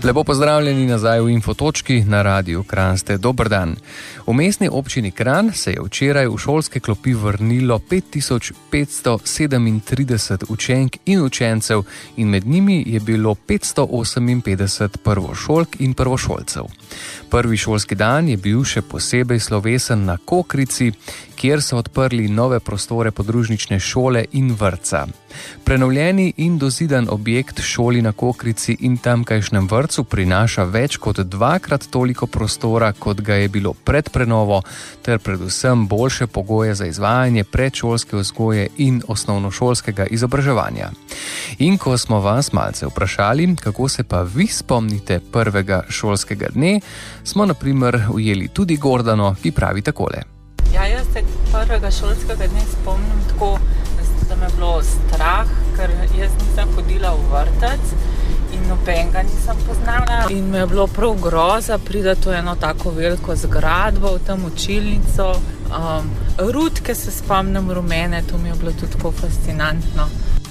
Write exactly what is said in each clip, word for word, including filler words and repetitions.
Lepo pozdravljeni nazaj v Infotočki na Radiu Kranj. Ste dober dan. V mestni občini Kranj se je včeraj v šolske klopi vrnilo pet tisoč petsto sedemintrideset učenk in učencev in med njimi je bilo petsto oseminpetdeset prvošolk in prvošolcev. Prvi šolski dan je bil še posebej slovesen na Kokrici, kjer so odprli nove prostore podružnične šole in vrtca. Prenovljeni in dozidan objekt šoli na Kokrici in tamkajšnjem vrtcu prinaša več kot dvakrat toliko prostora, kot ga je bilo pred prenovo, ter predvsem boljše pogoje za izvajanje predšolske vzgoje in osnovnošolskega izobraževanja. In ko smo vas malce vprašali, kako se pa vi spomnite prvega šolskega dne, smo na primer ujeli tudi Gordano, ki pravi takole. Ja, jaz se prvega šolskega dne spomnim tako, da me je bilo strah, ker jaz nisem hodila v vrtec in nobenega nisem poznala. In me je bilo prav groza priti v eno tako veliko zgradbo, v tam učilnico. Um, rutke se spomnim rumene, to mi je bilo tudi tako fascinantno.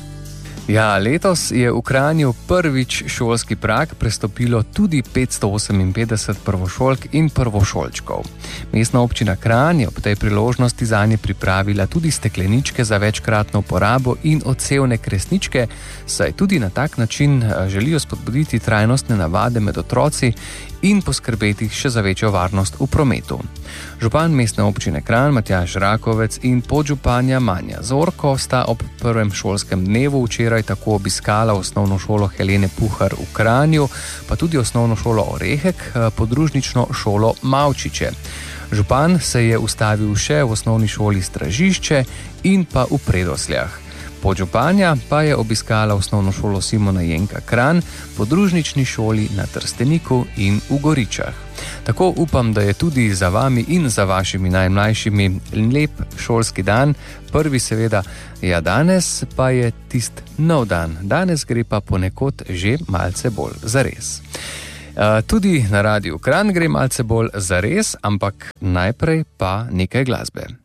Ja, letos je v Kranju prvič šolski prag prestopilo tudi petsto oseminpetdeset prvošolk in prvošolčkov. Mestna občina Kranj je ob tej priložnosti zanje pripravila tudi stekleničke za večkratno uporabo in odsevne kresničke, saj tudi na tak način želijo spodbuditi trajnostne navade med otroci in poskrbeti še za večjo varnost v prometu. Župan mestne občine Kranj Matjaž Rakovec in podžupanja Manja Zorko sta ob prvem šolskem dnevu včeraj tako obiskala osnovno šolo Helene Puhar v Kranju, pa tudi osnovno šolo Orehek, podružnično šolo Mavčiče. Župan se je ustavil še v osnovni šoli Stražišče in pa v Predosljah. Podžupanja pa je obiskala osnovno šolo Simona Jenka Kranj, podružnični šoli na Trsteniku in v Goričah. Tako upam, da je tudi za vami in za vašimi najmlajšimi lep šolski dan. Prvi seveda, ja danes pa je tist nov dan. Danes gre pa ponekod že malce bolj zares. Uh, tudi na Radiu Kranj gre malce bolj zares, ampak najprej pa nekaj glasbe.